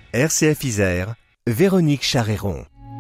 RCF Isère, Véronique Charéron.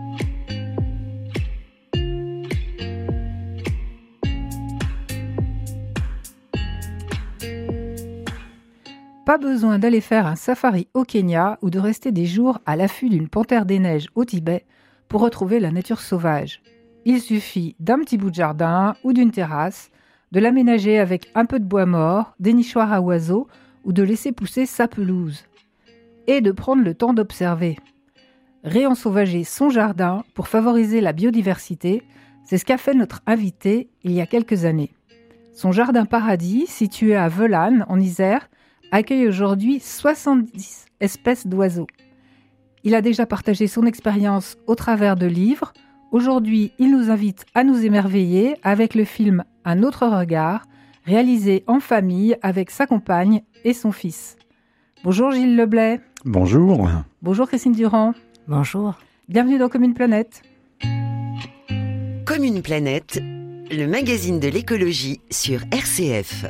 Pas besoin d'aller faire un safari au Kenya ou de rester des jours à l'affût d'une panthère des neiges au Tibet pour retrouver la nature sauvage. Il suffit d'un petit bout de jardin ou d'une terrasse, de l'aménager avec un peu de bois mort, des nichoirs à oiseaux ou de laisser pousser sa pelouse. Et de prendre le temps d'observer. Réensauvager son jardin pour favoriser la biodiversité, c'est ce qu'a fait notre invité il y a quelques années. Son jardin paradis, situé à Veulanne, en Isère, accueille aujourd'hui 70 espèces d'oiseaux. Il a déjà partagé son expérience au travers de livres. Aujourd'hui, il nous invite à nous émerveiller avec le film Un autre regard, réalisé en famille avec sa compagne et son fils. Bonjour Gilles Leblay. Bonjour. Bonjour Christine Durand. Bonjour. Bienvenue dans Comme une planète. Comme une planète, le magazine de l'écologie sur RCF.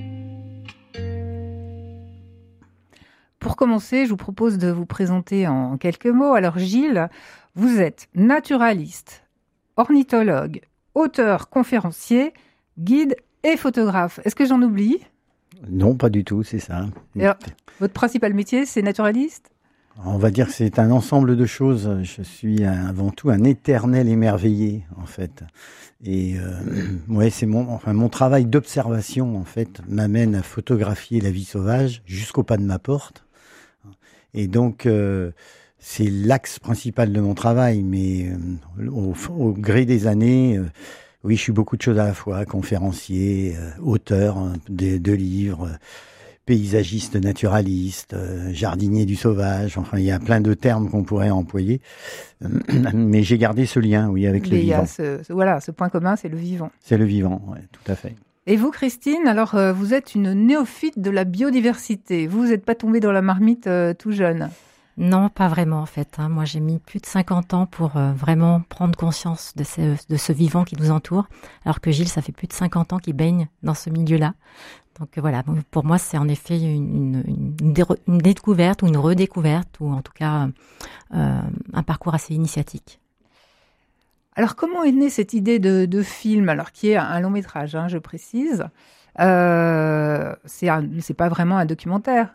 Pour commencer, je vous propose de vous présenter en quelques mots. Alors Gilles, vous êtes naturaliste, ornithologue, auteur, conférencier, guide et photographe. Est-ce que j'en oublie ? Non, pas du tout, c'est ça. Alors, votre principal métier, c'est naturaliste ? On va dire que c'est un ensemble de choses. Je suis avant tout un éternel émerveillé, en fait. Et ouais, c'est mon travail d'observation, en fait, m'amène à photographier la vie sauvage jusqu'au pas de ma porte. Et donc, c'est l'axe principal de mon travail. Mais au gré des années, oui, je suis beaucoup de choses à la fois, conférencier, auteur de livres, paysagiste naturaliste, jardinier du sauvage. Enfin, il y a plein de termes qu'on pourrait employer. Mais j'ai gardé ce lien, oui, avec le vivant. Voilà, ce point commun, c'est le vivant. C'est le vivant, oui, tout à fait. Et vous, Christine, alors vous êtes une néophyte de la biodiversité. Vous n'êtes pas tombée dans la marmite tout jeune. Non, pas vraiment en fait. Moi, j'ai mis plus de 50 ans pour vraiment prendre conscience de ce vivant qui nous entoure, alors que Gilles, ça fait plus de 50 ans qu'il baigne dans ce milieu-là. Donc voilà, pour moi, c'est en effet une découverte ou une redécouverte, ou en tout cas un parcours assez initiatique. Alors, comment est née cette idée de film, alors qui est un long métrage, je précise. C'est pas vraiment un documentaire.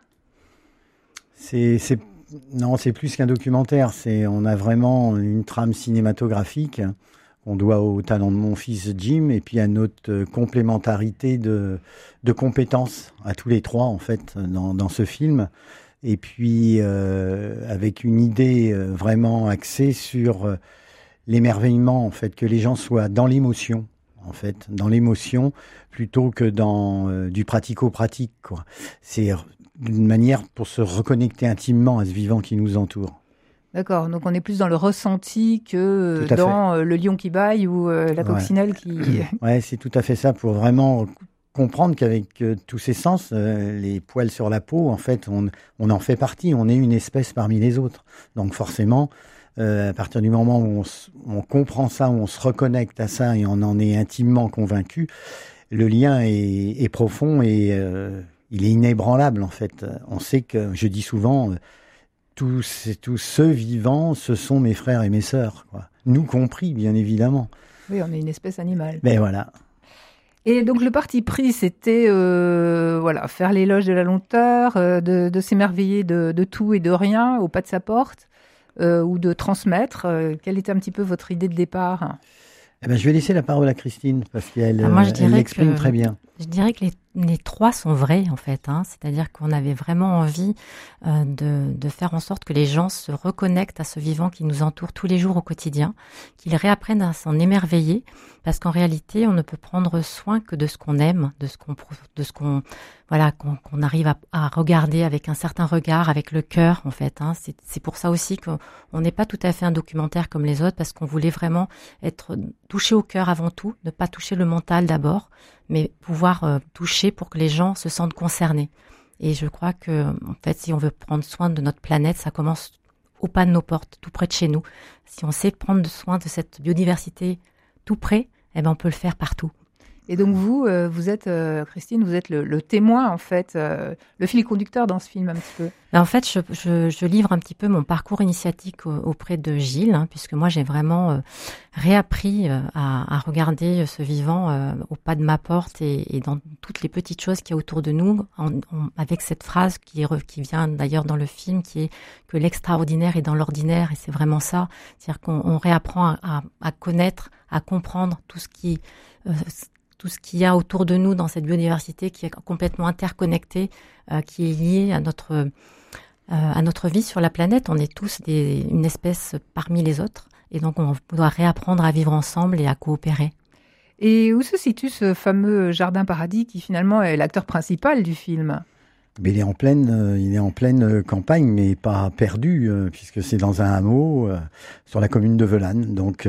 Non, c'est plus qu'un documentaire. On a vraiment une trame cinématographique qu'on doit au talent de mon fils Jim et puis à notre complémentarité de compétences à tous les trois en fait dans ce film. Et puis avec une idée vraiment axée sur l'émerveillement en fait, que les gens soient dans l'émotion. En fait, dans l'émotion plutôt que dans du pratico-pratique, quoi. C'est une manière pour se reconnecter intimement à ce vivant qui nous entoure. D'accord, donc on est plus dans le ressenti que dans le lion qui bâille ou la coccinelle qui... Ouais, c'est tout à fait ça, pour vraiment comprendre qu'avec tous ces sens, les poils sur la peau, en fait, on en fait partie, on est une espèce parmi les autres. Donc forcément, à partir du moment où on comprend ça, où on se reconnecte à ça et on en est intimement convaincu, le lien est profond et il est inébranlable en fait. On sait que, je dis souvent, tous ceux vivants, ce sont mes frères et mes sœurs, quoi. Nous compris, bien évidemment. Oui, on est une espèce animale. Ben voilà. Et donc le parti pris, c'était faire l'éloge de la lenteur, de s'émerveiller de tout et de rien au pas de sa porte, ou de transmettre. Quelle était un petit peu votre idée de départ ? Je vais laisser la parole à Christine, parce qu'elle elle l'exprime très bien. Je dirais que les trois sont vrais, en fait. C'est-à-dire qu'on avait vraiment envie de faire en sorte que les gens se reconnectent à ce vivant qui nous entoure tous les jours au quotidien, qu'ils réapprennent à s'en émerveiller, parce qu'en réalité, on ne peut prendre soin que de ce qu'on aime, de ce qu'on qu'on arrive à regarder avec un certain regard, avec le cœur, en fait. C'est pour ça aussi qu'on n'est pas tout à fait un documentaire comme les autres, parce qu'on voulait vraiment être touché au cœur avant tout, ne pas toucher le mental d'abord, mais pouvoir toucher pour que les gens se sentent concernés. Et je crois que, en fait, si on veut prendre soin de notre planète, ça commence au pas de nos portes, tout près de chez nous. Si on sait prendre soin de cette biodiversité tout près, on peut le faire partout. Et donc vous êtes, Christine, vous êtes le témoin, en fait, le fil conducteur dans ce film un petit peu. En fait, je livre un petit peu mon parcours initiatique auprès de Gilles, puisque moi j'ai vraiment réappris à regarder ce vivant au pas de ma porte et dans toutes les petites choses qu'il y a autour de nous, avec cette phrase qui vient d'ailleurs dans le film, qui est que l'extraordinaire est dans l'ordinaire, et c'est vraiment ça, c'est-à-dire qu'on réapprend à connaître, à comprendre tout ce qu'il y a autour de nous dans cette biodiversité qui est complètement interconnectée, qui est liée à notre vie sur la planète. On est tous une espèce parmi les autres, et donc on doit réapprendre à vivre ensemble et à coopérer. Et où se situe ce fameux jardin paradis qui finalement est l'acteur principal du film ? Mais il est en pleine campagne, mais pas perdu, puisque c'est dans un hameau sur la commune de Velane, donc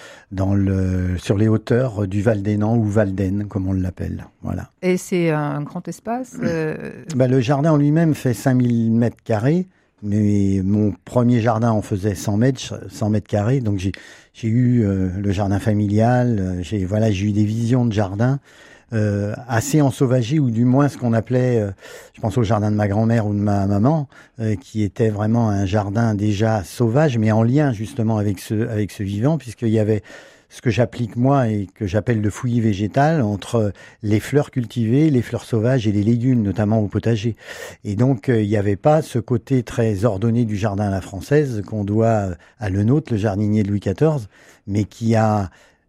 sur les hauteurs du Val d'Hénan ou Val d'Aisne, comme on l'appelle. Voilà. Et c'est un grand espace Le jardin en lui-même fait 5000 mètres carrés, mais mon premier jardin en faisait 100 mètres carrés, donc j'ai eu le jardin familial, j'ai eu des visions de jardin. Assez ensauvagé, ou du moins ce qu'on appelait, je pense au jardin de ma grand-mère ou de ma maman, qui était vraiment un jardin déjà sauvage, mais en lien justement avec ce vivant, puisqu'il y avait ce que j'applique moi et que j'appelle le fouillis végétal entre les fleurs cultivées, les fleurs sauvages et les légumes, notamment au potager. Et donc il n'y avait pas ce côté très ordonné du jardin à la française qu'on doit à Le Nôtre, le jardinier de Louis XIV, mais qui a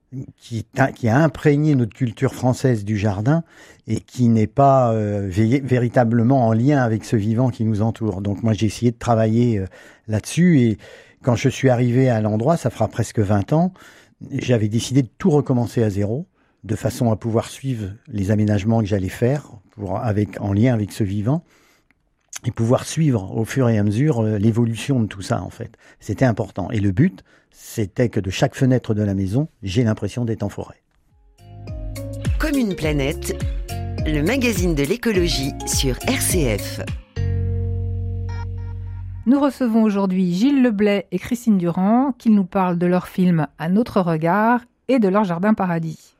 imprégné notre culture française du jardin et qui n'est pas véritablement en lien avec ce vivant qui nous entoure. Donc moi j'ai essayé de travailler là-dessus, et quand je suis arrivé à l'endroit, ça fera presque 20 ans, j'avais décidé de tout recommencer à zéro, de façon à pouvoir suivre les aménagements que j'allais faire en lien avec ce vivant, et pouvoir suivre au fur et à mesure l'évolution de tout ça, en fait. C'était important. Et le but, c'était que de chaque fenêtre de la maison, j'ai l'impression d'être en forêt. Comme une planète, le magazine de l'écologie sur RCF. Nous recevons aujourd'hui Gilles Leblay et Christine Durand, qui nous parlent de leur film « À notre regard » et de leur jardin paradis.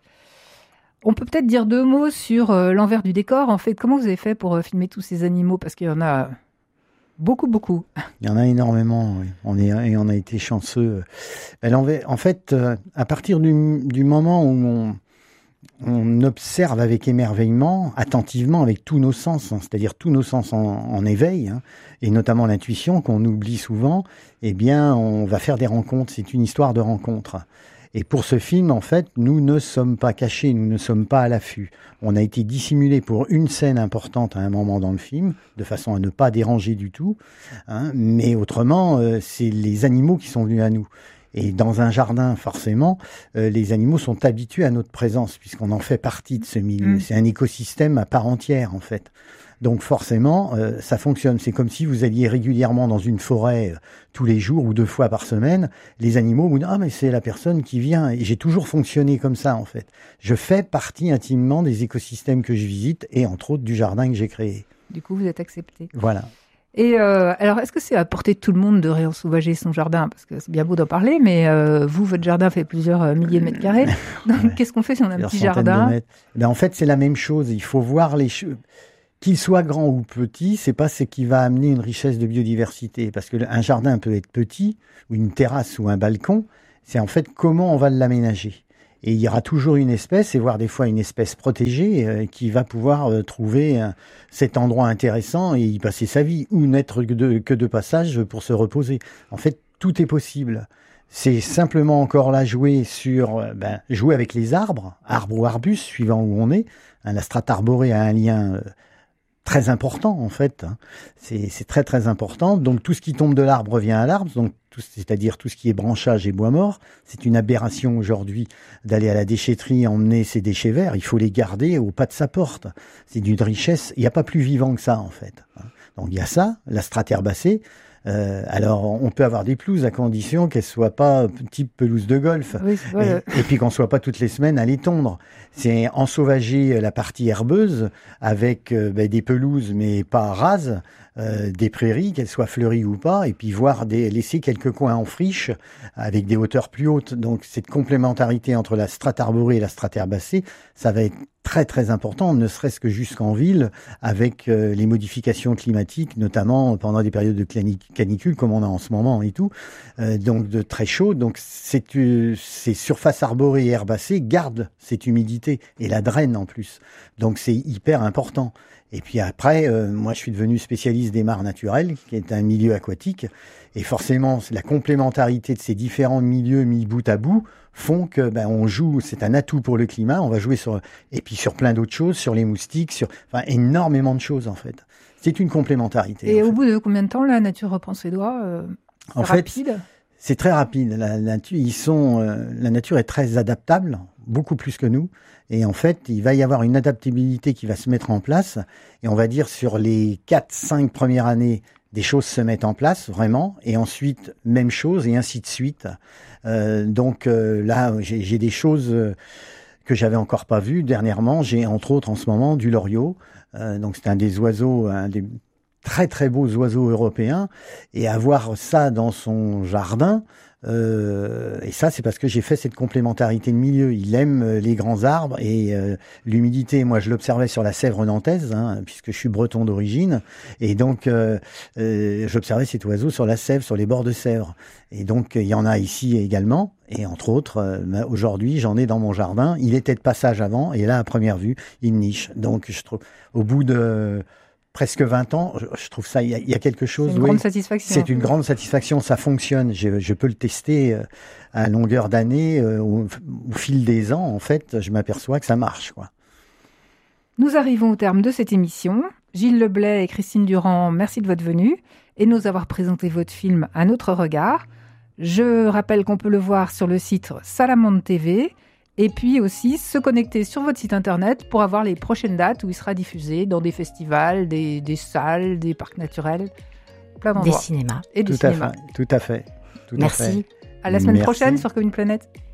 On peut peut-être dire 2 mots sur l'envers du décor. En fait, comment vous avez fait pour filmer tous ces animaux ? Parce qu'il y en a beaucoup. Il y en a énormément, oui. On a été chanceux. En fait, à partir du moment où on observe avec émerveillement, attentivement, avec tous nos sens, c'est-à-dire tous nos sens en éveil, et notamment l'intuition qu'on oublie souvent, eh bien, on va faire des rencontres. C'est une histoire de rencontres. Et pour ce film, en fait, nous ne sommes pas cachés, nous ne sommes pas à l'affût. On a été dissimulés pour une scène importante à un moment dans le film, de façon à ne pas déranger du tout. Mais autrement, c'est les animaux qui sont venus à nous. Et dans un jardin, forcément, les animaux sont habitués à notre présence, puisqu'on en fait partie de ce milieu. C'est un écosystème à part entière, en fait. Donc forcément, ça fonctionne. C'est comme si vous alliez régulièrement dans une forêt tous les jours ou 2 fois par semaine. Les animaux vous disent « Ah, mais c'est la personne qui vient ». Et j'ai toujours fonctionné comme ça, en fait. Je fais partie intimement des écosystèmes que je visite et entre autres du jardin que j'ai créé. Du coup, vous êtes accepté. Voilà. Et alors, est-ce que c'est à portée de tout le monde de réensauvager son jardin ? Parce que c'est bien beau d'en parler, mais votre jardin fait plusieurs milliers de mètres carrés. Donc, Ouais. qu'est-ce qu'on fait si on a un petit jardin ? En fait, c'est la même chose. Il faut voir les choses. Qu'il soit grand ou petit, c'est pas ce qui va amener une richesse de biodiversité. Parce que un jardin peut être petit, ou une terrasse ou un balcon. C'est en fait comment on va l'aménager. Et il y aura toujours une espèce, et voire des fois une espèce protégée, qui va pouvoir trouver cet endroit intéressant et y passer sa vie, ou n'être que de passage pour se reposer. En fait, tout est possible. C'est simplement encore là jouer avec les arbres ou arbustes, suivant où on est. La strate arborée a un lien très important, en fait. C'est très très important. Donc tout ce qui tombe de l'arbre revient à l'arbre, donc c'est-à-dire tout ce qui est branchage et bois mort. C'est une aberration aujourd'hui d'aller à la déchetterie emmener ses déchets verts. Il faut les garder au pas de sa porte. C'est d'une richesse. Il n'y a pas plus vivant que ça, en fait. Donc il y a ça, la strate herbacée. Alors, on peut avoir des pelouses à condition qu'elles soient pas type pelouse de golf. Oui, Et puis qu'on soit pas toutes les semaines à les tondre. C'est ensauvager la partie herbeuse avec des pelouses, mais pas rases, des prairies, qu'elles soient fleuries ou pas, et puis laisser quelques coins en friche avec des hauteurs plus hautes. Donc, cette complémentarité entre la strate arborée et la strate herbacée, ça va être très très important, ne serait-ce que jusqu'en ville, avec les modifications climatiques, notamment pendant des périodes de canicule comme on a en ce moment et tout, donc de très chaud. Donc ces surfaces arborées et herbacées gardent cette humidité et la drainent en plus. Donc c'est hyper important. Et puis après, moi je suis devenu spécialiste des mares naturelles, qui est un milieu aquatique, et forcément la complémentarité de ces différents milieux mis bout à bout font que on joue, c'est un atout pour le climat, on va jouer et puis sur plein d'autres choses, sur les moustiques, énormément de choses en fait. C'est une complémentarité. Et au bout de combien de temps la nature reprend ses droits? En fait, c'est très rapide. La nature est très adaptable, beaucoup plus que nous. Et en fait, il va y avoir une adaptabilité qui va se mettre en place. Et on va dire sur les 4-5 premières années, des choses se mettent en place vraiment. Et ensuite, même chose et ainsi de suite. Là, j'ai des choses que j'avais encore pas vues dernièrement. J'ai entre autres en ce moment du loriot. Donc c'est un des très très beaux oiseaux européens, et avoir ça dans son jardin, et ça c'est parce que j'ai fait cette complémentarité de milieu. Il aime les grands arbres et l'humidité. Moi je l'observais sur la Sèvre nantaise, puisque je suis breton d'origine, et donc j'observais cet oiseau sur la Sèvre, sur les bords de Sèvre, et donc il y en a ici également, et entre autres aujourd'hui j'en ai dans mon jardin. Il était de passage avant, et là à première vue il niche. Donc je trouve, au bout de presque 20 ans, je trouve ça, il y a quelque chose. C'est une grande satisfaction. C'est une grande satisfaction, ça fonctionne. Je peux le tester à longueur d'année, au fil des ans, en fait, je m'aperçois que ça marche, quoi. Nous arrivons au terme de cette émission. Gilles Leblay et Christine Durand, merci de votre venue et de nous avoir présenté votre film Un autre regard. Je rappelle qu'on peut le voir sur le site Salamande TV. Et puis aussi se connecter sur votre site internet pour avoir les prochaines dates où il sera diffusé dans des festivals, des salles, des parcs naturels, plein d'endroits. Des cinémas. Et des cinémas. Tout à fait. Merci. À la semaine prochaine sur Commune Planète.